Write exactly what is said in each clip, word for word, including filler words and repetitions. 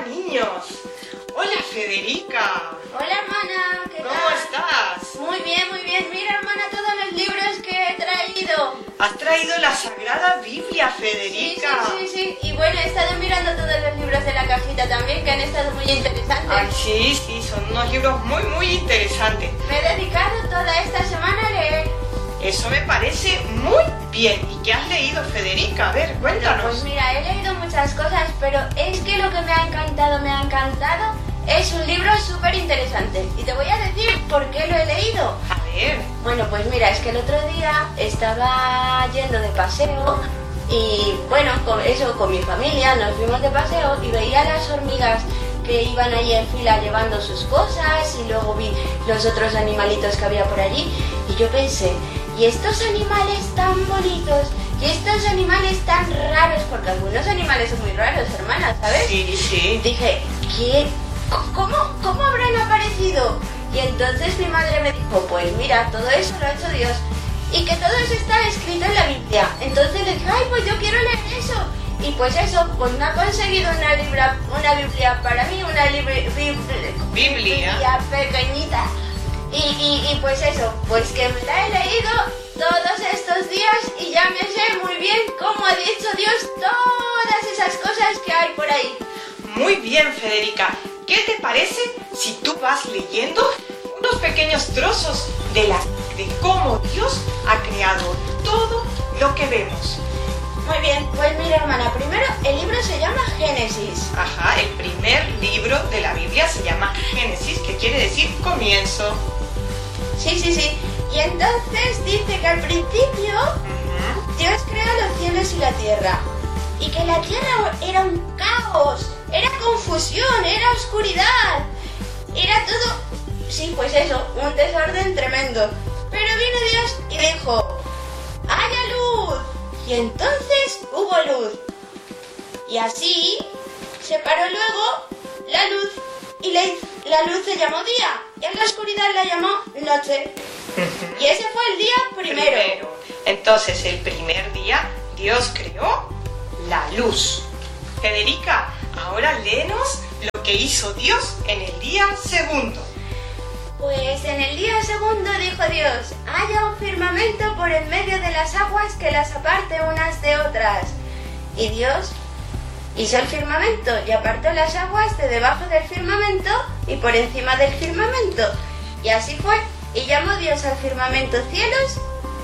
niños. Hola Federica. Hola hermana, ¿qué ¿Cómo tal? estás? Muy bien, muy bien. Mira hermana todos los libros que he traído. Has traído la Sagrada Biblia, Sí, Federica. sí, sí, sí. Y bueno, he estado mirando todos los libros de la cajita también, que han estado muy interesantes. Ay, sí, sí, son unos libros muy, muy interesantes. Me he dedicado toda esta semana a leer. Eso me parece muy bien. ¿Y qué has leído, Federica? A ver, cuéntanos. Pues mira, he leído muchas cosas, pero es que lo que me ha encantado, me ha encantado, es un libro súper interesante. Y te voy a decir por qué lo he leído. A ver. Bueno, pues mira, es que el otro día estaba yendo de paseo y bueno, con eso, con mi familia, nos fuimos de paseo y veía las hormigas que iban ahí en fila llevando sus cosas y luego vi los otros animalitos que había por allí y yo pensé, ¿y estos animales tan bonitos? ¿Y estos animales tan raros? Porque algunos animales son muy raros, hermana, ¿sabes? Sí, sí. Dije, ¿qué? ¿Cómo, cómo habrán aparecido? Y entonces mi madre me dijo, pues mira, todo eso lo ha hecho Dios y que todo eso está escrito en la Biblia. Entonces le dije, ay, pues yo quiero leer eso. Y pues eso, pues me ha conseguido una, libra, una Biblia para mí, una libri, bibli, Biblia. Biblia pequeñita. Y, y, y pues eso, pues que me la he leído todos estos días y ya me sé muy bien cómo ha dicho Dios todas esas cosas que hay por ahí. Muy bien, Federica. ¿Qué te parece si tú vas leyendo unos pequeños trozos de, la, de cómo Dios ha creado todo lo que vemos? Muy bien, pues mira hermana, primero el libro se llama Génesis. Ajá, el primer libro de la Biblia se llama Génesis, que quiere decir comienzo. Sí, sí, sí. Y entonces dice que al principio Uh-huh. Dios creó los cielos y la tierra. Y que la tierra era un caos, era confusión, era oscuridad. Era todo, sí, pues eso, un desorden tremendo. Pero vino Dios y dijo, ¡haya luz! Y entonces hubo luz. Y así se paró luego la luz y la, la luz se llamó día y a la oscuridad la llamó noche. Uh-huh. Y ese fue el día primero. Primero. Entonces, el primer día Dios creó la luz. Federica, ahora léenos lo que hizo Dios en el día segundo. Pues en el día segundo dijo Dios, haya un firmamento por en medio de las aguas que las aparte unas de otras. Y Dios hizo el firmamento y apartó las aguas de debajo del firmamento y por encima del firmamento. Y así fue. Y llamó Dios al firmamento cielos.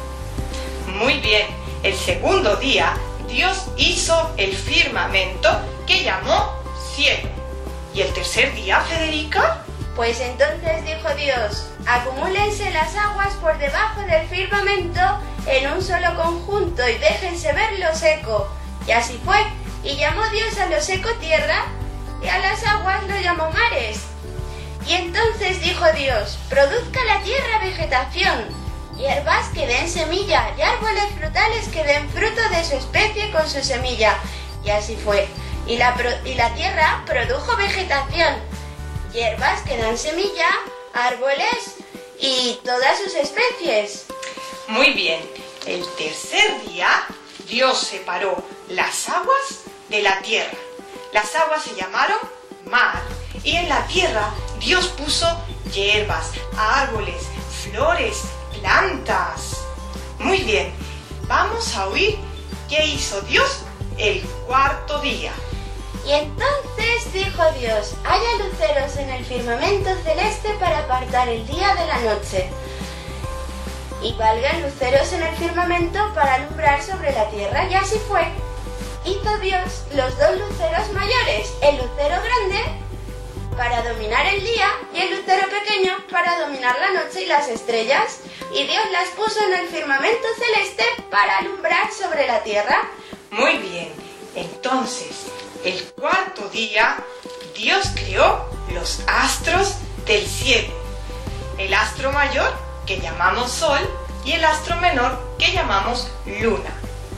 Muy bien. El segundo día Dios hizo el firmamento que llamó cielo. ¿Y el tercer día, Federica? Pues entonces dijo Dios, acumúlense las aguas por debajo del firmamento en un solo conjunto y déjense ver lo seco. Y así fue. Y llamó Dios a lo seco tierra y a las aguas lo llamó mares. Y entonces dijo Dios, produzca la tierra vegetación, hierbas que den semilla y árboles frutales que den fruto de su especie con su semilla. Y así fue. Y la, pro, y la tierra produjo vegetación, hierbas que dan semilla, árboles y todas sus especies. Muy bien. El tercer día Dios separó las aguas de la tierra. Las aguas se llamaron mar. Y en la tierra Dios puso hierbas, árboles, flores, plantas. Muy bien. Vamos a oír qué hizo Dios el cuarto día. Y entonces dijo Dios, haya luceros en el firmamento celeste para apartar el día de la noche. Y valgan luceros en el firmamento para alumbrar sobre la tierra. Y así fue. Hizo Dios los dos luceros mayores, el lucero grande para dominar el día y el lucero pequeño para dominar la noche y las estrellas. Y Dios las puso en el firmamento celeste para alumbrar sobre la tierra. Muy bien. Entonces, el cuarto día, Dios creó los astros del cielo. El astro mayor, que llamamos sol, y el astro menor, que llamamos luna.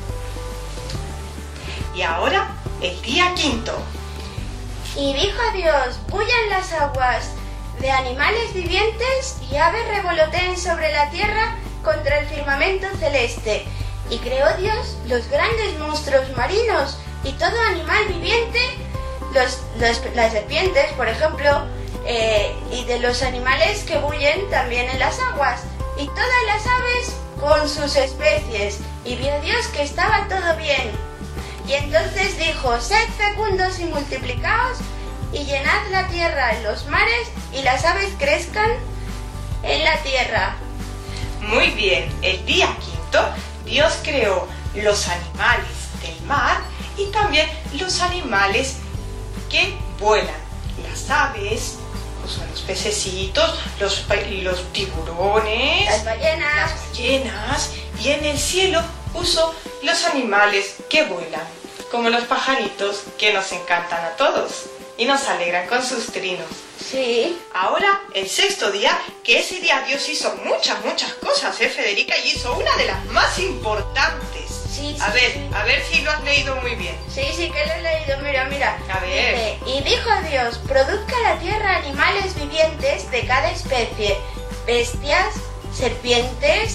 Y ahora, el día quinto. Y dijo Dios, bullan las aguas de animales vivientes y aves revoloteen sobre la tierra contra el firmamento celeste. Y creó Dios los grandes monstruos marinos y todo animal viviente los, los, las serpientes, por ejemplo, eh, y de los animales que bullen también en las aguas, y todas las aves con sus especies, y vio Dios que estaba todo bien. Y entonces dijo: sed fecundos y multiplicaos, y llenad la tierra en los mares, y las aves crezcan en la tierra. Muy bien, el día quinto, Dios creó los animales del mar y también los animales que vuelan, las aves, o sea, los pececitos, los, los tiburones, Las ballenas. las ballenas, y en el cielo puso los animales que vuelan, como los pajaritos que nos encantan a todos y nos alegran con sus trinos. Sí. Ahora, el sexto día, que ese día Dios hizo muchas, muchas cosas, ¿eh, Federica? Y hizo una de las más importantes. Sí, A sí, ver, sí. a ver si lo has leído muy bien. Sí, sí que lo he leído, mira, mira. A ver. Dice: y dijo Dios: produzca la tierra animales vivientes de cada especie, bestias, serpientes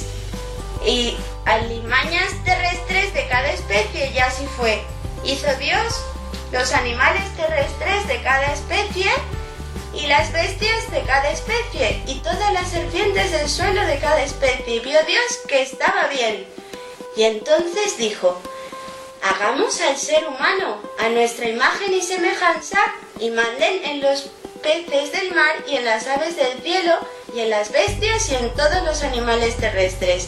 y alimañas terrestres de cada especie, y así fue. Hizo Dios los animales terrestres de cada especie y las bestias de cada especie y todas las serpientes del suelo de cada especie, y vio Dios que estaba bien. Y entonces dijo: hagamos al ser humano a nuestra imagen y semejanza, y manden en los peces del mar y en las aves del cielo y en las bestias y en todos los animales terrestres.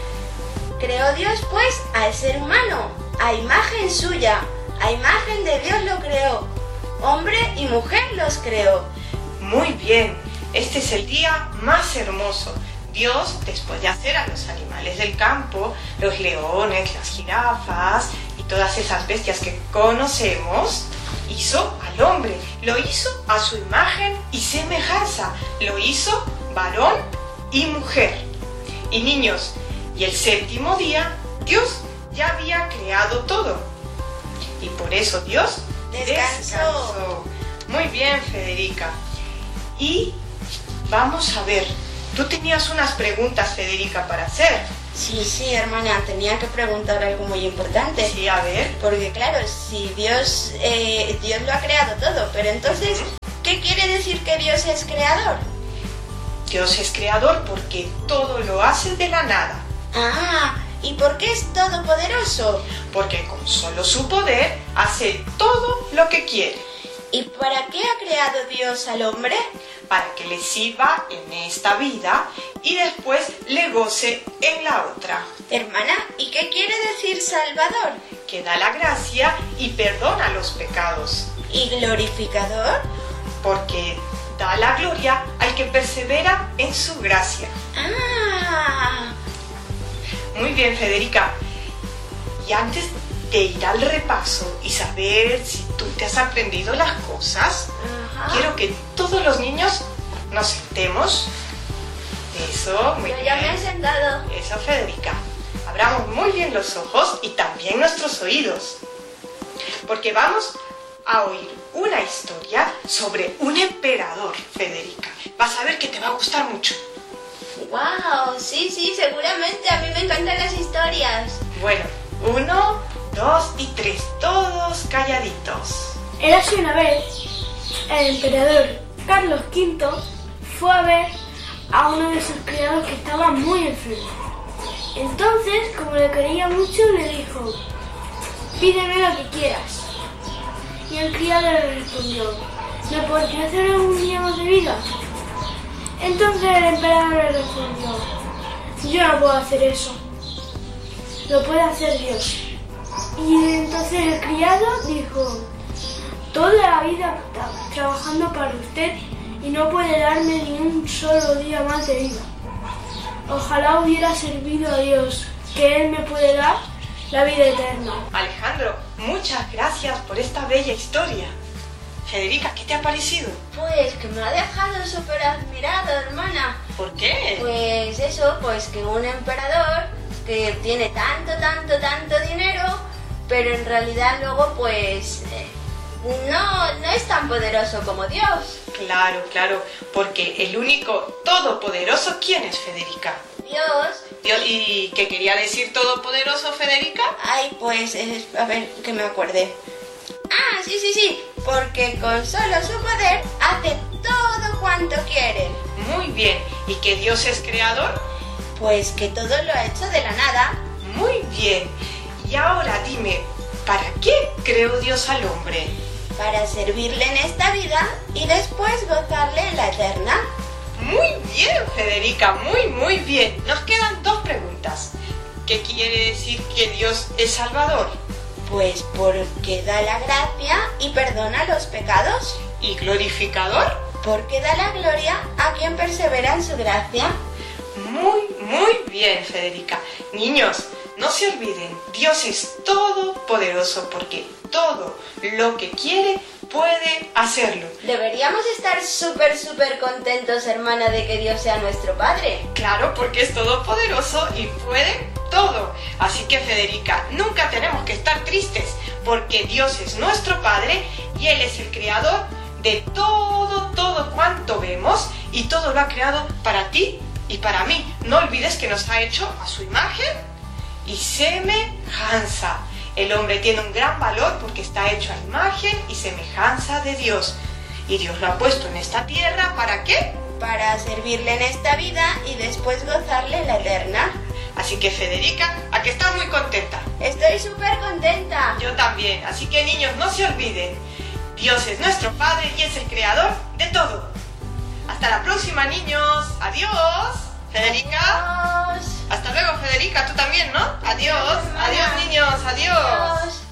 Creó Dios pues al ser humano, a imagen suya, a imagen de Dios lo creó, hombre y mujer los creó. Muy bien, este es el día más hermoso. Dios, después de hacer a los animales del campo, los leones, las jirafas y todas esas bestias que conocemos, hizo al hombre. Lo hizo a su imagen y semejanza. Lo hizo varón y mujer. Y niños, y el séptimo día, Dios ya había creado todo. Y por eso Dios Descansó. descansó. Muy bien, Federica. Y vamos a ver. Tú tenías unas preguntas, Federica, para hacer. Sí, sí, hermana, tenía que preguntar algo muy importante. Sí, a ver. Porque claro, si Dios, eh, Dios lo ha creado todo, pero entonces, ¿qué quiere decir que Dios es creador? Dios es creador porque todo lo hace de la nada. Ah, ¿y por qué es todopoderoso? Porque con solo su poder hace todo lo que quiere. ¿Y para qué ha creado Dios al hombre? Para que le sirva en esta vida y después le goce en la otra. Hermana, ¿y qué quiere decir Salvador? Que da la gracia y perdona los pecados. ¿Y glorificador? Porque da la gloria al que persevera en su gracia. Ah, Muy bien, Federica. Y antes de ir al repaso y saber si tú te has aprendido las cosas, ajá. quiero que todos los niños nos sentemos. Eso, muy Yo bien. ya me he sentado. Eso, Federica. Abramos muy bien los ojos y también nuestros oídos. Porque vamos a oír una historia sobre un emperador, Federica. Vas a ver que te va a gustar mucho. Wow, sí, sí, seguramente. A mí me encantan las historias. Bueno, uno, dos y tres. Todos calladitos. Érase una vez, el emperador Carlos quinto fue a ver a uno de sus criados que estaba muy enfermo. Entonces, como le quería mucho, le dijo: pídeme lo que quieras. Y el criado le respondió: ¿me podría hacer algún día más de vida? Entonces el emperador le respondió: yo no puedo hacer eso, lo puede hacer Dios. Y entonces el criado dijo: toda la vida tra- trabajando para usted y no puede darme ni un solo día más de vida. Ojalá hubiera servido a Dios, que Él me puede dar la vida eterna. Alejandro, muchas gracias por esta bella historia. Federica, ¿qué te ha parecido? Pues que me ha dejado súper admirado, hermana. ¿Por qué? Pues eso, pues que un emperador que tiene tanto, tanto, tanto dinero, pero en realidad luego pues eh, no, no es tan poderoso como Dios. Claro, claro, porque el único todopoderoso, ¿quién es, Federica? Dios, Dios. ¿Y qué quería decir todopoderoso, Federica? ay, pues, eh, a ver, que me acuerde. Ah, sí, sí, sí, porque con solo su poder hace todo cuanto quiere. Muy bien. ¿Y que Dios es creador? Pues que todo lo ha hecho de la nada. Muy bien. Y ahora dime, ¿para qué creó Dios al hombre? Para servirle en esta vida y después gozarle en la eterna. Muy bien, Federica, muy, muy bien. Nos quedan dos preguntas. ¿Qué quiere decir que Dios es salvador? Pues porque da la gracia y perdona los pecados. ¿Y glorificador? Porque da la gloria a quien persevera en su gracia. Muy, muy bien, Federica. Niños, no se olviden, Dios es todopoderoso porque todo lo que quiere puede hacerlo. Deberíamos estar súper, súper contentos, hermana, de que Dios sea nuestro Padre. Claro, porque es todopoderoso y puede todo. Así que, Federica, nunca tenemos que estar tristes porque Dios es nuestro Padre y Él es el creador de todo, todo cuanto vemos y todo lo ha creado para ti y para mí. No olvides que nos ha hecho a su imagen y semejanza. El hombre tiene un gran valor porque está hecho a imagen y semejanza de Dios. Y Dios lo ha puesto en esta tierra, ¿para qué? Para servirle en esta vida y después gozarle en la eterna. Así que, Federica, ¿a que estás muy contenta? Estoy súper contenta. Yo también. Así que, niños, no se olviden. Dios es nuestro Padre y es el creador de todo. Hasta la próxima, niños. Adiós. Federica. Adiós. Hasta luego, Federica. Tú también, ¿no? Adiós. Adiós, Adiós, niños. Adiós. Adiós.